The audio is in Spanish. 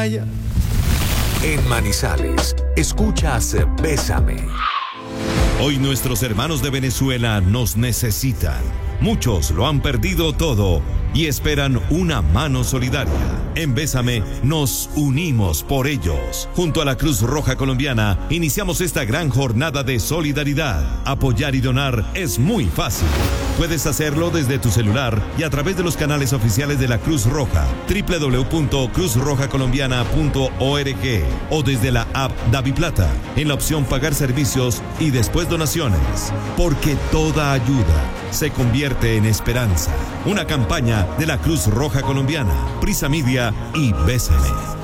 vaya. En Manizales, escuchas Bésame. Hoy nuestros hermanos de Venezuela nos necesitan. Muchos lo han perdido todo y esperan una mano solidaria. En Bésame nos unimos por ellos. Junto a la Cruz Roja Colombiana iniciamos esta gran jornada de solidaridad. Apoyar y donar es muy fácil. Puedes hacerlo desde tu celular y a través de los canales oficiales de la Cruz Roja, www.cruzrojacolombiana.org o desde la app DaviPlata, en la opción Pagar servicios y después donaciones. Porque toda ayuda se convierte en esperanza. Una campaña de la Cruz Roja Colombiana, Prisa Media y Bésame.